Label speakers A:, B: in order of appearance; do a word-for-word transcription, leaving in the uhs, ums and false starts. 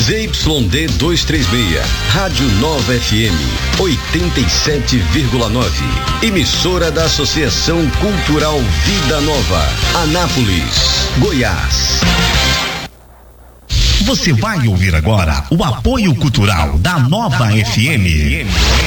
A: Z Y D duzentos e trinta e seis, Rádio Nova F M, oitenta e sete vírgula nove. Emissora da Associação Cultural Vida Nova, Anápolis, Goiás.
B: Você vai ouvir agora o apoio cultural da Nova F M.